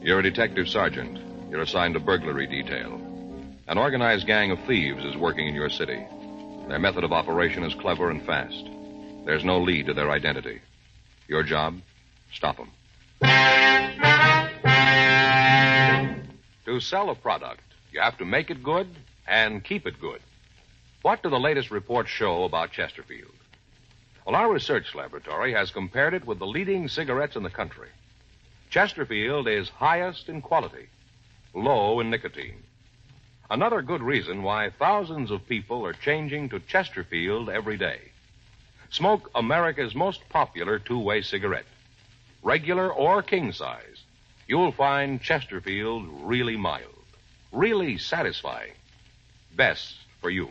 You're a detective sergeant. You're assigned to burglary detail. An organized gang of thieves is working in your city. Their method of operation is clever and fast. There's no lead to their identity. Your job? Stop them. To sell a product, you have to make it good and keep it good. What do the latest reports show about Chesterfield? Well, our research laboratory has compared it with the leading cigarettes in the country. Chesterfield is highest in quality, low in nicotine. Another good reason why thousands of people are changing to Chesterfield every day. Smoke America's most popular two-way cigarette. Regular or king size, you'll find Chesterfield really mild, really satisfying. Best for you.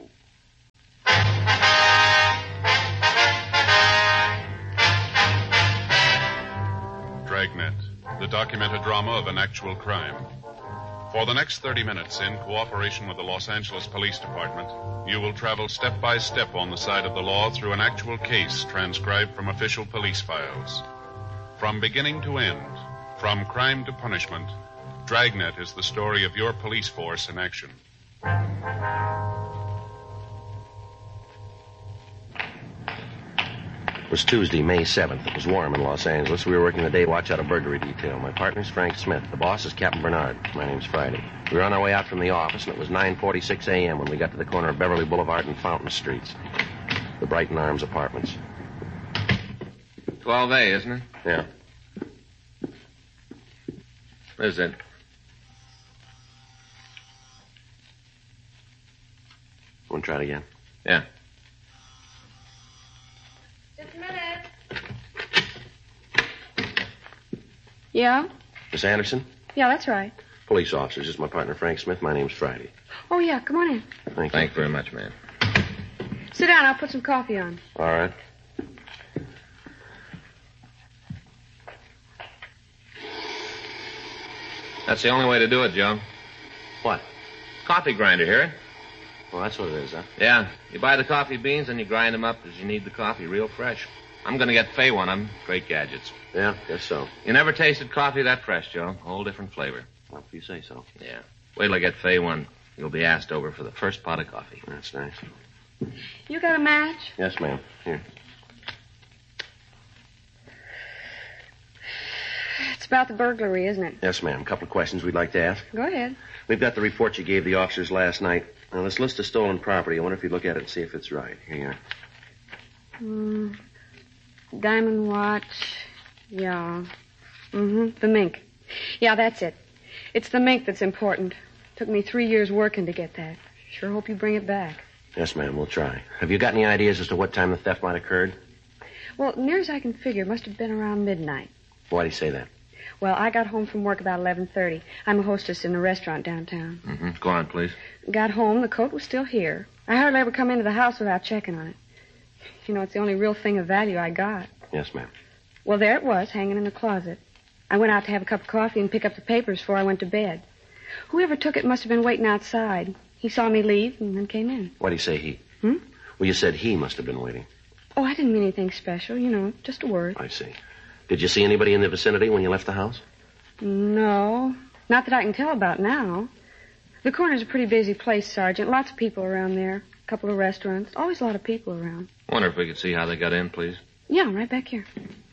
Dragnet, the documented drama of an actual crime. For the next 30 minutes, in cooperation with the Los Angeles Police Department, you will travel step by step on the side of the law through an actual case transcribed from official police files. From beginning to end, from crime to punishment, Dragnet is the story of your police force in action. It was Tuesday, May 7th. It was warm in Los Angeles. We were working the day watch out of burglary detail. My partner's Frank Smith. The boss is Captain Bernard. My name's Friday. We were on our way out from the office, and it was 9:46 a.m. when we got to the corner of Beverly Boulevard and Fountain Streets. The Brighton Arms Apartments. 12A, isn't it? Yeah. Is it? Want to try it again? Yeah. Just a minute. Yeah? Miss Anderson? Yeah, that's right. Police officers. This is my partner, Frank Smith. My name's Friday. Oh, yeah, come on in. Thank you. Thanks very much, ma'am. Sit down, I'll put some coffee on. All right. That's the only way to do it, Joe. What? Coffee grinder, hear it? Well, that's what it is, huh? Yeah. You buy the coffee beans and you grind them up as you need the coffee, real fresh. I'm going to get Fay one of them. Great gadgets. Yeah, guess so. You never tasted coffee that fresh, Joe. Whole different flavor. Well, if you say so. Yeah. Wait till I get Fay one. You'll be asked over for the first pot of coffee. That's nice. You got a match? Yes, ma'am. Here. It's about the burglary, isn't it? Yes, ma'am. A couple of questions we'd like to ask. Go ahead. We've got the report you gave the officers last night. Now, this list of stolen property, I wonder if you'd look at it and see if it's right. Here you are. Diamond watch. Yeah. The mink. Yeah, that's it. It's the mink that's important. Took me 3 years working to get that. Sure hope you bring it back. Yes, ma'am. We'll try. Have you got any ideas as to what time the theft might have occurred? Well, near as I can figure, it must have been around midnight. Why do you say that? Well, I got home from work about 11:30. I'm a hostess in a restaurant downtown. Go on, please. Got home, the coat was still here. I hardly ever come into the house without checking on it. You know, it's the only real thing of value I got. Yes, ma'am. Well, there it was, hanging in the closet. I went out to have a cup of coffee and pick up the papers before I went to bed. Whoever took it must have been waiting outside. He saw me leave and then came in. Why do you say he? Hmm? Well, you said he must have been waiting. Oh, I didn't mean anything special, you know, just a word. I see. Did you see anybody in the vicinity when you left the house? No, not that I can tell about now. The corner's a pretty busy place, Sergeant. Lots of people around there. A couple of restaurants. Always a lot of people around. Wonder if we could see how they got in, please. Yeah, right back here.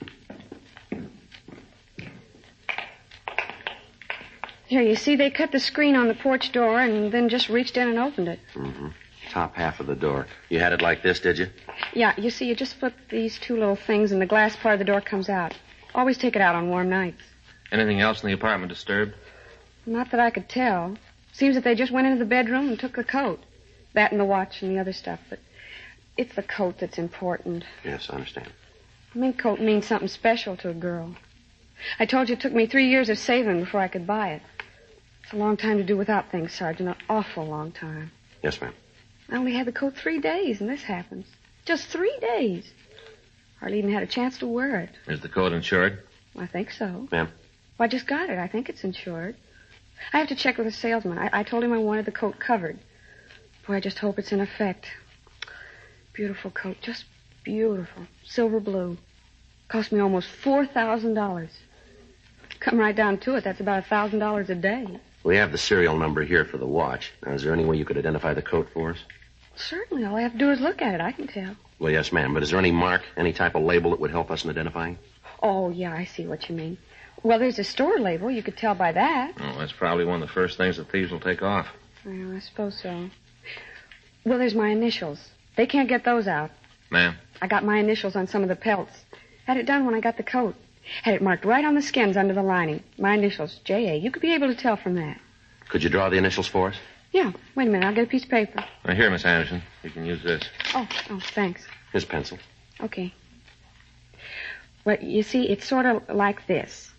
Here, you see, they cut the screen on the porch door and then just reached in and opened it. Top half of the door. You had it like this, did you? Yeah, you see, you just flip these two little things and the glass part of the door comes out. Always take it out on warm nights. Anything else in the apartment disturbed? Not that I could tell. Seems that they just went into the bedroom and took the coat. That and the watch and the other stuff, but it's the coat that's important. Yes, I understand. A mink coat means something special to a girl. I told you it took me 3 years of saving before I could buy it. It's a long time to do without things, Sergeant. An awful long time. Yes, ma'am. I only had the coat 3 days, and this happens. Just 3 days. Hardly even had a chance to wear it. Is the coat insured? I think so. Ma'am? Well, I just got it. I think it's insured. I have to check with the salesman. I told him I wanted the coat covered. Boy, I just hope it's in effect. Beautiful coat. Just beautiful. Silver blue. Cost me almost $4,000. come right down to it, that's about $1,000 a day. We have the serial number here for the watch. Now, is there any way you could identify the coat for us? Certainly. All I have to do is look at it. I can tell. Well, yes, ma'am. But is there any mark, any type of label that would help us in identifying? Oh, yeah, I see what you mean. Well, there's a store label. You could tell by that. Oh, that's probably one of the first things the thieves will take off. Well, I suppose so. Well, there's my initials. They can't get those out. Ma'am? I got my initials on some of the pelts. Had it done when I got the coat. Had it marked right on the skins under the lining. My initials, J.A. You could be able to tell from that. Could you draw the initials for us? Yeah. Wait a minute. I'll get a piece of paper. Here, Miss Anderson. You can use this. Oh, thanks. Here's pencil. Okay. Well, you see, it's sort of like this.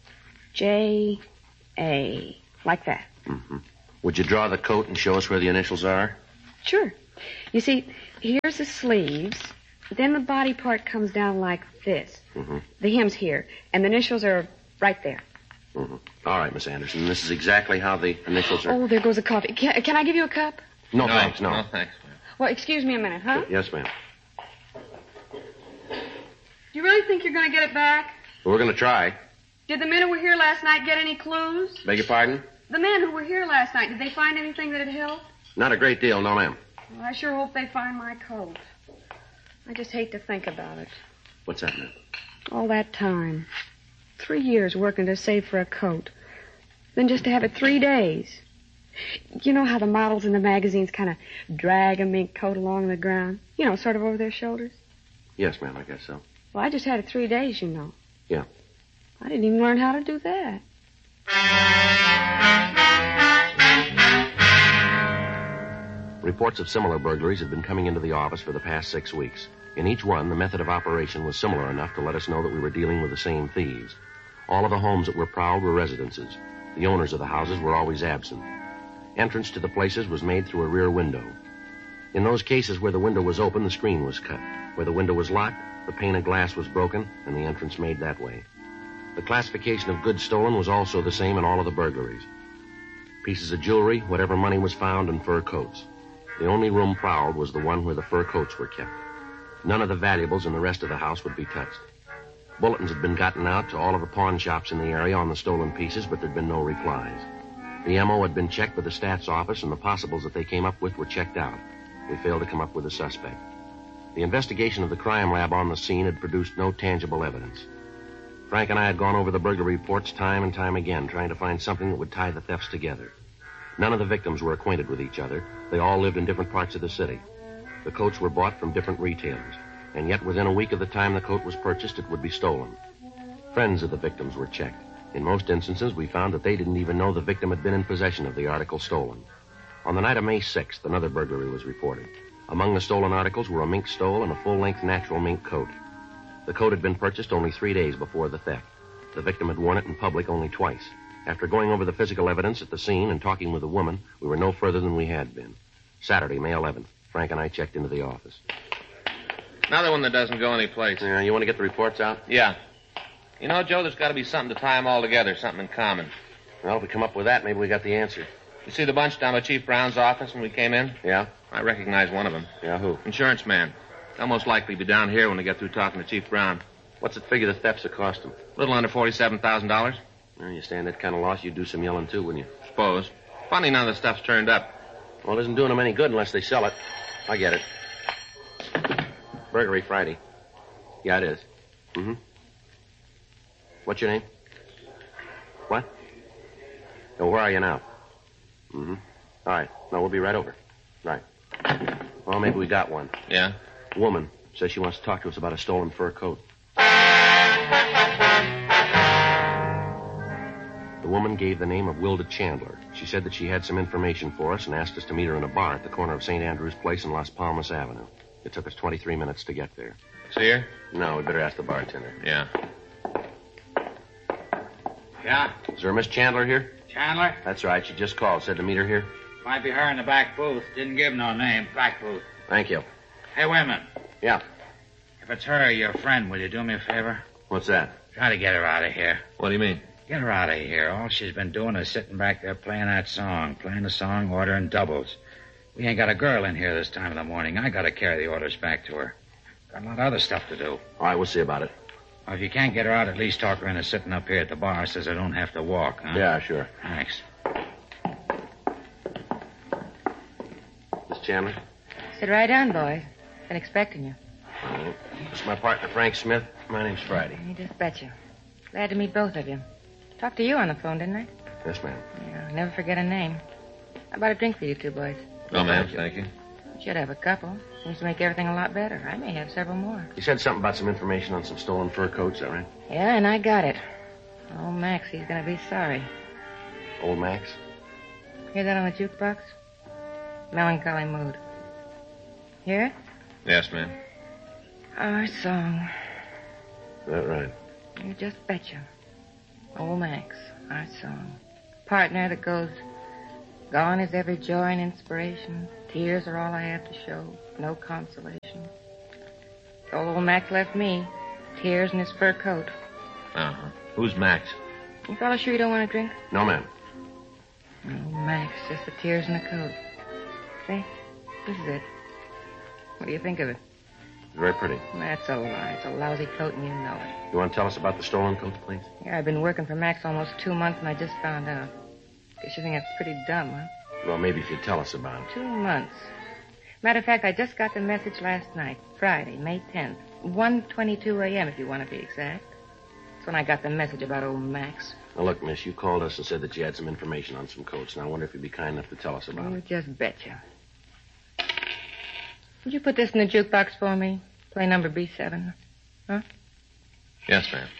J.A. Like that. Mm-hmm. Would you draw the coat and show us where the initials are? Sure. You see, here's the sleeves. Then the body part comes down like this. Mm-hmm. The hem's here. And the initials are right there. Mm-hmm. All right, Miss Anderson. This is exactly how the initials are. Oh, there goes the coffee. Can I give you a cup? No, thanks, no. No, thanks. Well, excuse me a minute, huh? Yes, ma'am. Do you really think you're going to get it back? Well, we're going to try. Did the men who were here last night get any clues? Beg your pardon? The men who were here last night, did they find anything that'd help? Not a great deal, no, ma'am. Well, I sure hope they find my coat. I just hate to think about it. What's that, ma'am? All that time. 3 years working to save for a coat. Then just to have it 3 days. You know how the models in the magazines kind of drag a mink coat along the ground? You know, sort of over their shoulders? Yes, ma'am, I guess so. Well, I just had it 3 days, you know. Yeah. I didn't even learn how to do that. Reports of similar burglaries had been coming into the office for the past 6 weeks. In each one, the method of operation was similar enough to let us know that we were dealing with the same thieves. All of the homes that were prowled were residences. The owners of the houses were always absent. Entrance to the places was made through a rear window. In those cases where the window was open, the screen was cut. Where the window was locked, the pane of glass was broken, and the entrance made that way. The classification of goods stolen was also the same in all of the burglaries. Pieces of jewelry, whatever money was found, and fur coats. The only room prowled was the one where the fur coats were kept. None of the valuables in the rest of the house would be touched. Bulletins had been gotten out to all of the pawn shops in the area on the stolen pieces, but there'd been no replies. The M.O. had been checked by the stats office, and the possibles that they came up with were checked out. We failed to come up with a suspect. The investigation of the crime lab on the scene had produced no tangible evidence. Frank and I had gone over the burglary reports time and time again, trying to find something that would tie the thefts together. None of the victims were acquainted with each other. They all lived in different parts of the city. The coats were bought from different retailers, and yet within a week of the time the coat was purchased, it would be stolen. Friends of the victims were checked. In most instances, we found that they didn't even know the victim had been in possession of the article stolen. On the night of May 6th, another burglary was reported. Among the stolen articles were a mink stole and a full-length natural mink coat. The coat had been purchased only 3 days before the theft. The victim had worn it in public only twice. After going over the physical evidence at the scene and talking with the woman, we were no further than we had been. Saturday, May 11th, Frank and I checked into the office. Another one that doesn't go anyplace. You want to get the reports out? Yeah. You know, Joe, there's got to be something to tie them all together, something in common. Well, if we come up with that, maybe we got the answer. You see the bunch down by Chief Brown's office when we came in? Yeah? I recognize one of them. Yeah, who? Insurance man. They'll most likely be down here when we get through talking to Chief Brown. What's it figure the thefts have cost him? A little under $47,000. Well, you stand that kind of loss, you'd do some yelling, too, wouldn't you? Suppose. Funny none of the stuff's turned up. Well, it isn't doing them any good unless they sell it. I get it. Burglary Friday. Yeah, it is. Mm-hmm. What's your name? What? Oh, where are you now? Mm-hmm. All right. No, we'll be right over. Right. Well, maybe we got one. Yeah? Woman says she wants to talk to us about a stolen fur coat. The woman gave the name of Wilda Chandler. She said that she had some information for us and asked us to meet her in a bar at the corner of St. Andrew's Place and Las Palmas Avenue. It took us 23 minutes to get there. See her? No, we better ask the bartender. Yeah. Yeah? Is there a Miss Chandler here? Chandler? That's right. She just called. Said to meet her here. Might be her in the back booth. Didn't give no name. Back booth. Thank you. Hey, wait a minute. Yeah. If it's her or your friend, will you do me a favor? What's that? Try to get her out of here. What do you mean? Get her out of here. All she's been doing is sitting back there playing that song. Playing the song, ordering doubles. We ain't got a girl in here this time of the morning. I gotta carry the orders back to her. Got a lot of other stuff to do. All right, we'll see about it. Well, if you can't get her out, at least talk her into sitting up here at the bar. Says I don't have to walk, huh? Yeah, sure. Thanks. Miss Chandler? Sit right down, boys. Been expecting you. All right. This is my partner, Frank Smith. My name's Friday. You just betcha. Glad to meet both of you. Talked to you on the phone, didn't I? Yes, ma'am. Yeah, I'll never forget a name. How about a drink for you two boys? No, ma'am. Thank you. Should have a couple. Seems to make everything a lot better. I may have several more. You said something about some information on some stolen fur coats, is that right? Yeah, and I got it. Oh, Max, he's gonna be sorry. Old Max? Hear that on the jukebox? Melancholy Mood. Hear it? Yes, ma'am. Our song. Is that right? You just betcha. Old Max, our song. Partner that goes, gone is every joy and inspiration. Tears are all I have to show. No consolation. Old Max left me. Tears in his fur coat. Uh-huh. Who's Max? You fellas sure you don't want a drink? No, ma'am. Oh, Max, just the tears in the coat. See? This is it. What do you think of it? Very pretty. That's a lie. It's a lousy coat and you know it. You want to tell us about the stolen coats, please? Yeah, I've been working for Max almost 2 months and I just found out. Guess you think that's pretty dumb, huh? Well, maybe if you'd tell us about it. 2 months. Matter of fact, I just got the message last night, Friday, May 10th. 1:22 a.m., if you want to be exact. That's when I got the message about old Max. Now, look, miss, you called us and said that you had some information on some coats. Now, I wonder if you'd be kind enough to tell us about You it. just betcha. Would you put this in the jukebox for me? Play number B7. Huh? Yes, ma'am.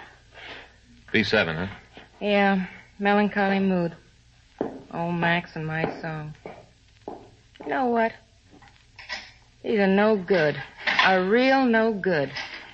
B7, huh? Yeah, Melancholy Mood. Old Max and my song. You know what? These are no good. A real no good.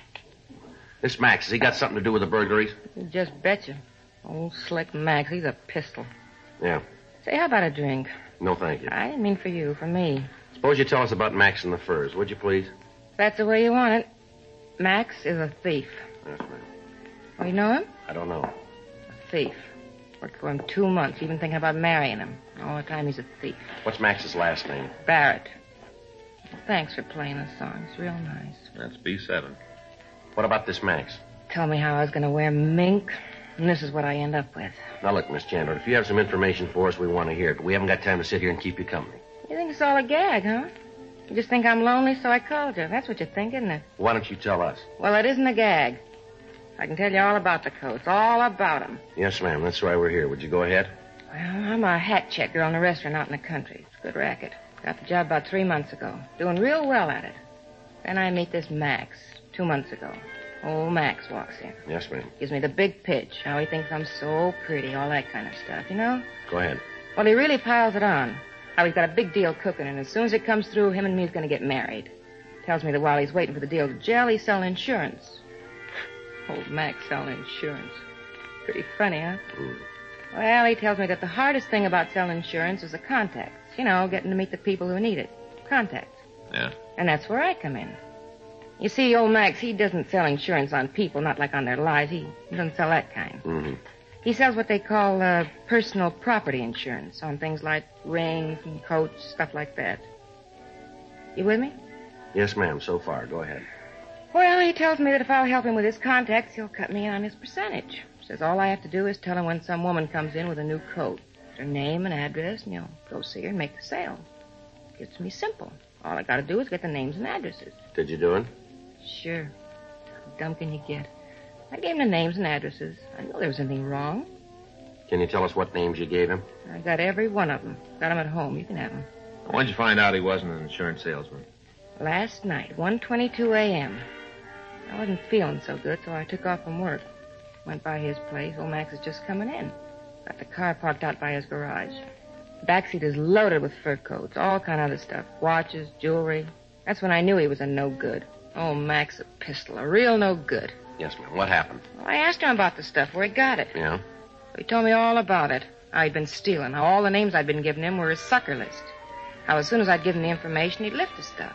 This Max, has he got something to do with the burglaries? You just betcha. Old slick Max, he's a pistol. Yeah. Say, how about a drink? No, thank you. I didn't mean for you, for me. Suppose you tell us about Max and the furs, would you, please? If that's the way you want it. Max is a thief. Yes, ma'am. Oh, you know him? I don't know. A thief. Worked for him 2 months, even thinking about marrying him. All the time he's a thief. What's Max's last name? Barrett. Well, thanks for playing the song. It's real nice. That's B7. What about this Max? Tell me how I was going to wear mink, and this is what I end up with. Now, look, Miss Chandler, if you have some information for us, we want to hear it. But we haven't got time to sit here and keep you company. You think it's all a gag, huh? You just think I'm lonely, so I called you. That's what you think, isn't it? Why don't you tell us? Well, it isn't a gag. I can tell you all about the coats, all about them. Yes, ma'am. That's why we're here. Would you go ahead? Well, I'm a hat check girl in a restaurant out in the country. It's a good racket. Got the job about 3 months ago. Doing real well at it. Then I meet this Max 2 months ago. Old Max walks in. Yes, ma'am. Gives me the big pitch, how he thinks I'm so pretty, all that kind of stuff, you know? Go ahead. Well, he really piles it on. How he's got a big deal cooking, and as soon as it comes through, him and me is going to get married. Tells me that while he's waiting for the deal to gel, he's selling insurance. Old Max selling insurance. Pretty funny, huh? Mm. Well, he tells me that the hardest thing about selling insurance is the contacts. You know, getting to meet the people who need it. Contacts. Yeah. And that's where I come in. You see, old Max, he doesn't sell insurance on people, not like on their lives. He doesn't sell that kind. Mm-hmm. He sells what they call personal property insurance on things like rings and coats, stuff like that. You with me? Yes, ma'am. So far. Go ahead. Well, he tells me that if I'll help him with his contacts, he'll cut me in on his percentage. Says all I have to do is tell him when some woman comes in with a new coat. Her name and address, and he'll go see her and make the sale. It's me simple. All I gotta do is get the names and addresses. Did you do it? Sure. How dumb can you get? I gave him the names and addresses. I know there was anything wrong. Can you tell us what names you gave him? I got every one of them. Got them at home. You can have them. When'd you find out he wasn't an insurance salesman? Last night, 1:22 a.m. I wasn't feeling so good, so I took off from work. Went by his place. Old Max is just coming in. Got the car parked out by his garage. The backseat is loaded with fur coats, all kind of other stuff. Watches, jewelry. That's when I knew he was a no good. Oh, Max, a pistol. A real no good. Yes, ma'am. What happened? Well, I asked him about the stuff, where he got it. Yeah? He told me all about it. How he'd been stealing. How all the names I'd been giving him were his sucker list. How as soon as I'd give him the information, he'd lift the stuff.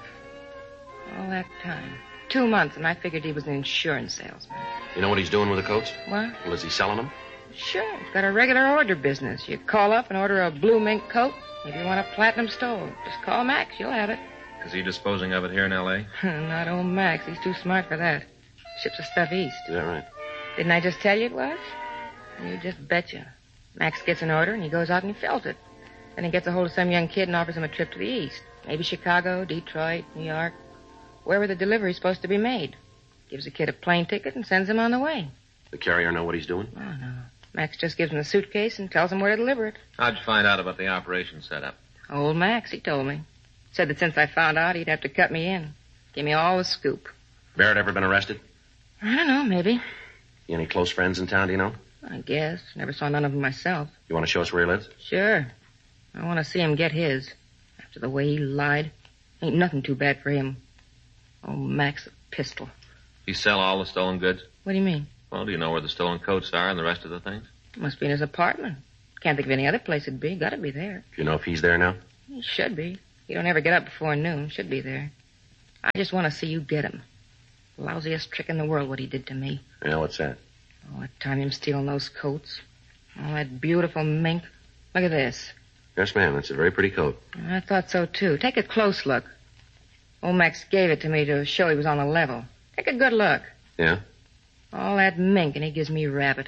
All that time. 2 months, and I figured he was an insurance salesman. You know what he's doing with the coats? What? Well, is he selling them? Sure. He's got a regular order business. You call up and order a blue mink coat. If you want a platinum stole, just call Max. You'll have it. Is he disposing of it here in L.A.? Not old Max. He's too smart for that. Ships the stuff east. Is that right? Didn't I just tell you it was? You just betcha. Max gets an order, and he goes out and he fills it. Then he gets a hold of some young kid and offers him a trip to the east. Maybe Chicago, Detroit, New York. Wherever the delivery's supposed to be made. Gives the kid a plane ticket and sends him on the way. The carrier know what he's doing? Oh, no. Max just gives him the suitcase and tells him where to deliver it. How'd you find out about the operation setup? Old Max, he told me. Said that since I found out, he'd have to cut me in. Give me all the scoop. Barrett ever been arrested? I don't know, maybe. You any close friends in town, do you know? I guess. Never saw none of them myself. You want to show us where he lives? Sure. I want to see him get his. After the way he lied. Ain't nothing too bad for him. Oh, Max, a pistol. You sell all the stolen goods? What do you mean? Well, do you know where the stolen coats are and the rest of the things? Must be in his apartment. Can't think of any other place it'd be. Gotta be there. Do you know if he's there now? He should be. He don't ever get up before noon. Should be there. I just want to see you get him. Lousiest trick in the world what he did to me. Yeah, what's that? Oh, that time him stealing those coats. Oh, that beautiful mink. Look at this. Yes, ma'am. It's a very pretty coat. I thought so, too. Take a close look. Old Max gave it to me to show he was on the level. Take a good look. Yeah? All that mink, and he gives me rabbit.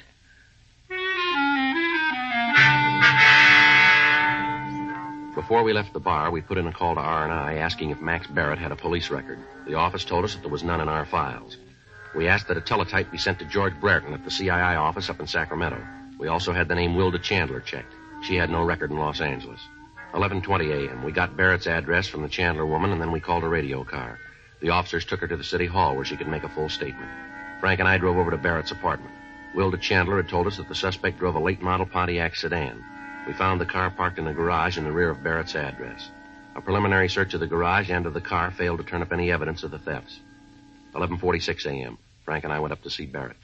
Before we left the bar, we put in a call to R&I asking if Max Barrett had a police record. The office told us that there was none in our files. We asked that a teletype be sent to George Brereton at the CII office up in Sacramento. We also had the name Wilda Chandler checked. She had no record in Los Angeles. 11:20 a.m. We got Barrett's address from the Chandler woman, and then we called a radio car. The officers took her to the city hall where she could make a full statement. Frank and I drove over to Barrett's apartment. Wilda Chandler had told us that the suspect drove a late-model Pontiac sedan. We found the car parked in the garage in the rear of Barrett's address. A preliminary search of the garage and of the car failed to turn up any evidence of the thefts. 11:46 a.m. Frank and I went up to see Barrett.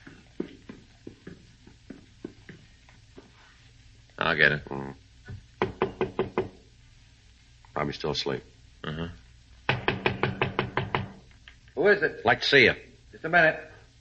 I'll get it. Probably still asleep. Uh-huh. Who is it? Like to see you. Just a minute.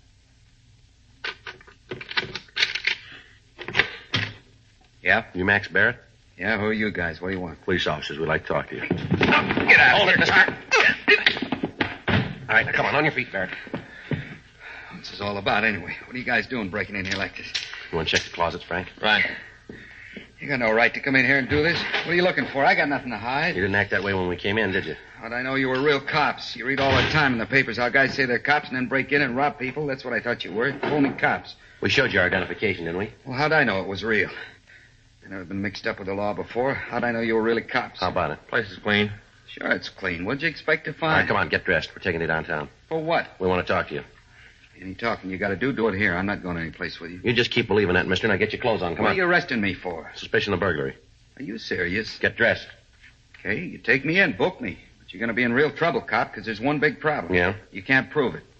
Yeah? You Max Barrett? Yeah, who are you guys? What do you want? Police officers. We'd like to talk to you. Get out. Hold it, mister. All right, now come on your feet, Barrett. What's this all about, anyway? What are you guys doing breaking in here like this? You want to check the closets, Frank? Right. You got no right to come in here and do this. What are you looking for? I got nothing to hide. You didn't act that way when we came in, did you? How'd I know you were real cops? You read all the time in the papers how guys say they're cops and then break in and rob people. That's what I thought you were. Phony cops. We showed you our identification, didn't we? Well, how'd I know it was real? I've never been mixed up with the law before. How'd I know you were really cops? How about it? Place is clean. Sure, it's clean. What'd you expect to All find? right, come on, get dressed. We're taking you downtown. For what? We want to talk to you. Any talking you got to do it here. I'm not going any place with you. You just keep believing that, mister. Now get your clothes on. Come What on. are you arresting me for? Suspicion of burglary. Are you serious? Get dressed. Okay, you take me in, book me. But you're going to be in real trouble, cop, because there's one big problem. Yeah? You can't prove it.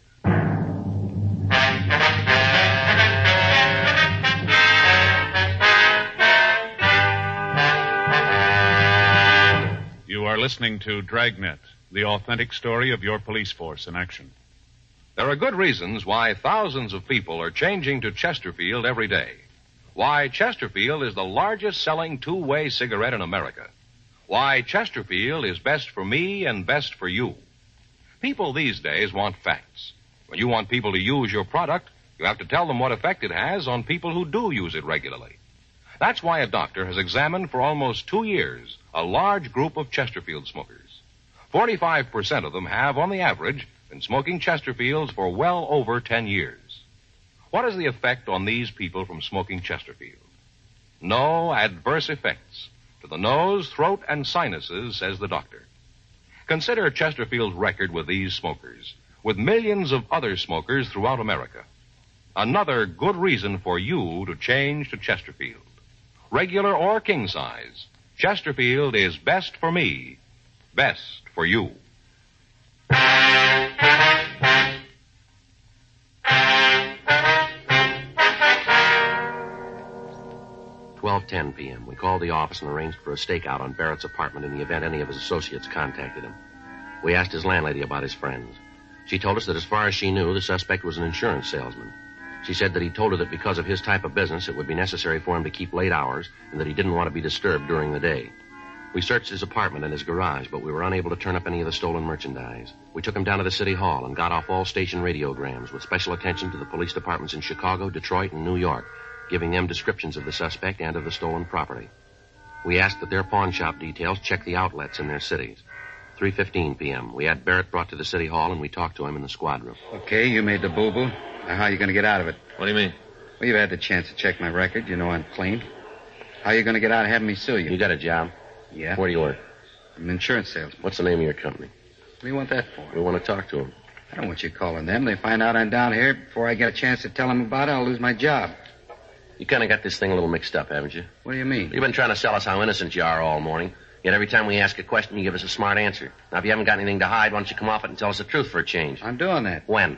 You are listening to Dragnet, the authentic story of your police force in action. There are good reasons why thousands of people are changing to Chesterfield every day. Why Chesterfield is the largest selling two-way cigarette in America. Why Chesterfield is best for me and best for you. People these days want facts. When you want people to use your product, you have to tell them what effect it has on people who do use it regularly. That's why a doctor has examined for almost 2 years a large group of Chesterfield smokers. 45% of them have, on the average, been smoking Chesterfields for well over 10 years. What is the effect on these people from smoking Chesterfield? No adverse effects to the nose, throat, and sinuses, says the doctor. Consider Chesterfield's record with these smokers, with millions of other smokers throughout America. Another good reason for you to change to Chesterfield. Regular or king size, Chesterfield is best for me, best for you. 12:10 p.m. We called the office and arranged for a stakeout on Barrett's apartment in the event any of his associates contacted him. We asked his landlady about his friends. She told us that as far as she knew, the suspect was an insurance salesman. She said that he told her that because of his type of business, it would be necessary for him to keep late hours and that he didn't want to be disturbed during the day. We searched his apartment and his garage, but we were unable to turn up any of the stolen merchandise. We took him down to the city hall and got off all station radiograms with special attention to the police departments in Chicago, Detroit, and New York, giving them descriptions of the suspect and of the stolen property. We asked that their pawn shop details check the outlets in their cities. 3:15 p.m. We had Barrett brought to the city hall, and we talked to him in the squad room. Okay, you made the boo-boo. Now, how are you going to get out of it? What do you mean? Well, you've had the chance to check my record. You know I'm clean. How are you going to get out of having me sue you? You got a job? Yeah. Where do you work? I'm an insurance salesman. What's the name of your company? What do you want that for? We want to talk to him. I don't want you calling them. They find out I'm down here. Before I get a chance to tell them about it, I'll lose my job. You kind of got this thing a little mixed up, haven't you? What do you mean? You've been trying to sell us how innocent you are all morning. Yet every time we ask a question, you give us a smart answer. Now, if you haven't got anything to hide, why don't you come off it and tell us the truth for a change? I'm doing that. When?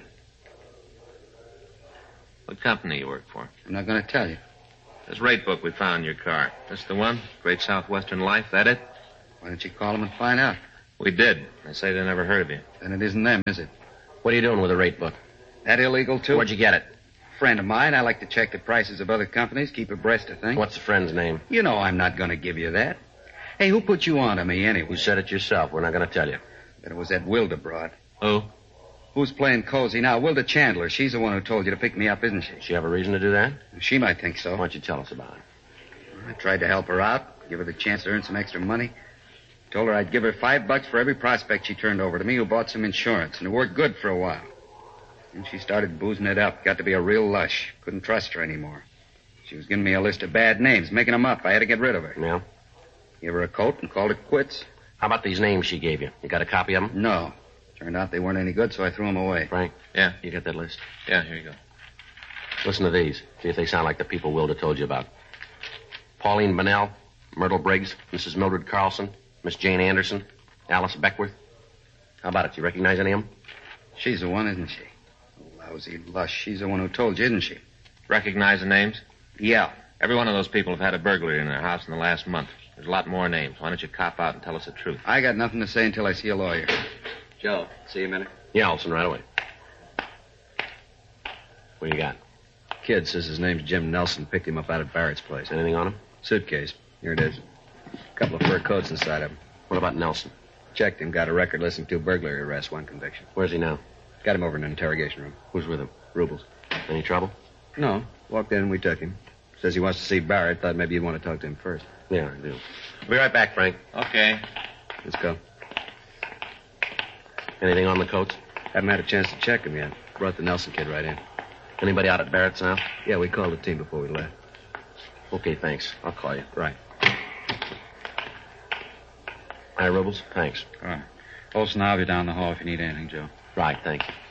What company you work for? I'm not going to tell you. This rate book we found in your car. This the one? Great Southwestern Life, that it? Why don't you call them and find out? We did. They say they never heard of you. Then it isn't them, is it? What are you doing with the rate book? That illegal, too? Where'd you get it? Friend of mine. I like to check the prices of other companies, keep abreast of things. What's the friend's name? You know I'm not going to give you that. Hey, who put you on to me anyway? You said it yourself. We're not going to tell you. But it was that Wilda broad. Who? Who's playing cozy now? Wilda Chandler. She's the one who told you to pick me up, isn't she? She have a reason to do that? She might think so. Why don't you tell us about it? I tried to help her out, give her the chance to earn some extra money. Told her I'd give her $5 for every prospect she turned over to me who bought some insurance, and it worked good for a while. And she started boozing it up. Got to be a real lush. Couldn't trust her anymore. She was giving me a list of bad names, making them up. I had to get rid of her. Yeah? Gave her a coat and called it quits. How about these names she gave you? You got a copy of them? No. Turned out they weren't any good, so I threw them away. Frank? Yeah. You got that list? Yeah, here you go. Listen to these. See if they sound like the people Wilda told you about. Pauline Bonnell, Myrtle Briggs, Mrs. Mildred Carlson, Miss Jane Anderson, Alice Beckworth. How about it? You recognize any of them? She's the one, isn't she? Lousy lush. She's the one who told you, isn't she? Recognize the names? Yeah. Every one of those people have had a burglary in their house in the last month. There's a lot more names. Why don't you cop out and tell us the truth? I got nothing to say until I see a lawyer. Joe, see you a minute. Yeah, Olson, right away. What do you got? Kid says his name's Jim Nelson. Picked him up out at Barrett's place. Anything on him? Suitcase. Here it is. A couple of fur coats inside of him. What about Nelson? Checked him. Got a record listing 2 burglary arrests, 1 conviction. Where's he now? Got him over in an interrogation room. Who's with him? Rubles. Any trouble? No. Walked in and we took him. Says he wants to see Barrett. Thought maybe you'd want to talk to him first. Yeah, I do. I'll be right back, Frank. Okay. Let's go. Anything on the coats? Haven't had a chance to check him yet. Brought the Nelson kid right in. Anybody out at Barrett's now? Yeah, we called the team before we left. Okay, thanks. I'll call you. Right. Hi, Rubles. Thanks. All right. Olson, I'll be down the hall if you need anything, Joe. Right, thank you.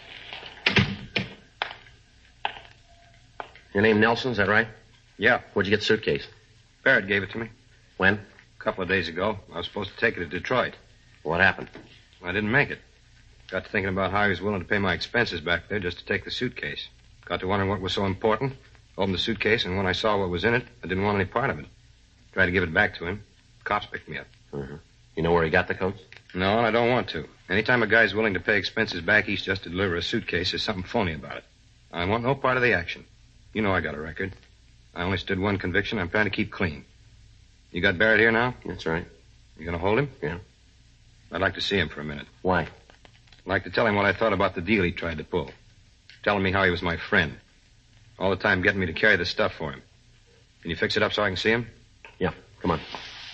Your name Nelson, is that right? Yeah. Where'd you get the suitcase? Barrett gave it to me When? a couple of days ago. I was supposed to take it to Detroit. What happened? I didn't make it. Got to thinking about how he was willing to pay my expenses back there just to take the suitcase. Got to wondering what was so important. Opened the suitcase, and when I saw what was in it, I didn't want any part of it. Tried to give it back to him. Cops picked me up. Uh-huh. You know where he got the coats? No, and I don't want to. Anytime a guy's willing to pay expenses back east just to deliver a suitcase, there's something phony about it. I want no part of the action. You know I got a record. I only stood 1 conviction. I'm trying to keep clean. You got Barrett here now? That's right. You gonna hold him? Yeah. I'd like to see him for a minute. Why? I'd like to tell him what I thought about the deal he tried to pull. Telling me how he was my friend. All the time getting me to carry the stuff for him. Can you fix it up so I can see him? Yeah, come on.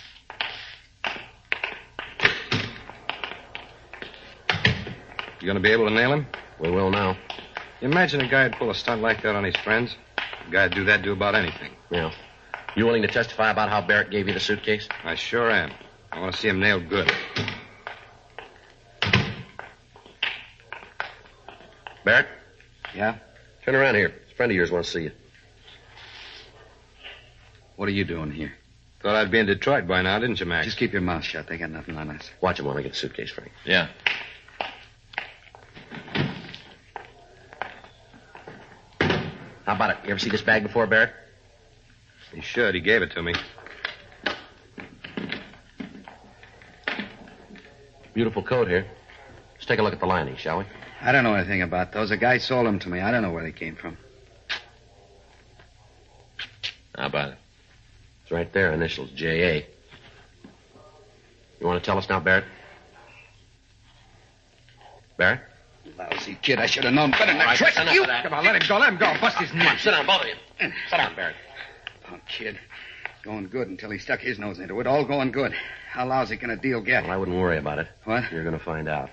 You gonna be able to nail him? We will now. You imagine a guy'd pull a stunt like that on his friends? A guy'd do that to about anything. Yeah. You willing to testify about how Barrett gave you the suitcase? I sure am. I want to see him nailed good. Barrett? Yeah? Turn around here. A friend of yours wants to see you. What are you doing here? Thought I'd be in Detroit by now, didn't you, Max? Just keep your mouth shut. They got nothing on us. Watch him while I get the suitcase, Frank. Yeah. How about it? You ever see this bag before, Barrett? He should. He gave it to me. Beautiful coat here. Let's take a look at the lining, shall we? I don't know anything about those. A guy sold them to me. I don't know where they came from. How about it? It's right there. Initials J.A. You want to tell us now, Barrett? Barrett? Lousy kid. I should have known better than that trick. You... Come on, let him go. Let him go. Bust his nuts. Sit down, both of you. Sit down, Barrett. Punk kid. Going good until he stuck his nose into it. All going good. How lousy can a deal get? Well, I wouldn't worry about it. What? You're going to find out.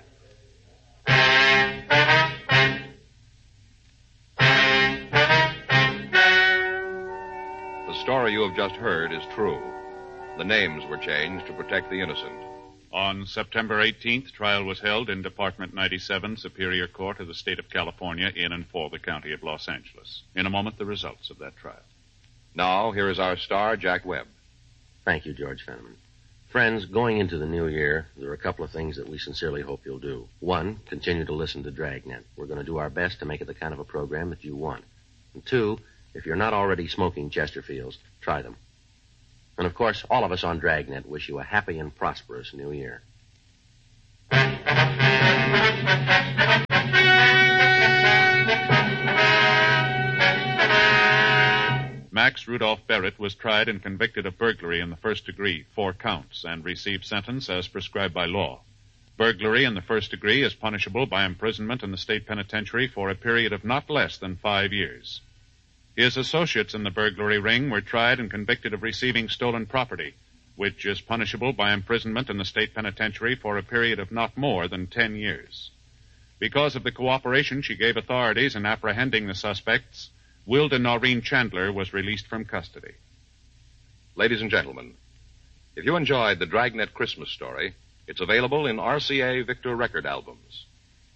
The story you have just heard is true. The names were changed to protect the innocent. On September 18th, trial was held in Department 97, Superior Court of the State of California, in and for the County of Los Angeles. In a moment, the results of that trial. Now, here is our star, Jack Webb. Thank you, George Fenneman. Friends, going into the new year, there are a couple of things that we sincerely hope you'll do. One, continue to listen to Dragnet. We're going to do our best to make it the kind of a program that you want. And two, if you're not already smoking Chesterfields, try them. And, of course, all of us on Dragnet wish you a happy and prosperous new year. Max Rudolph Barrett was tried and convicted of burglary in the first degree, 4 counts, and received sentence as prescribed by law. Burglary in the first degree is punishable by imprisonment in the state penitentiary for a period of not less than 5 years. His associates in the burglary ring were tried and convicted of receiving stolen property, which is punishable by imprisonment in the state penitentiary for a period of not more than 10 years. Because of the cooperation she gave authorities in apprehending the suspects, Wilda Noreen Chandler was released from custody. Ladies and gentlemen, if you enjoyed the Dragnet Christmas story, it's available in RCA Victor record albums.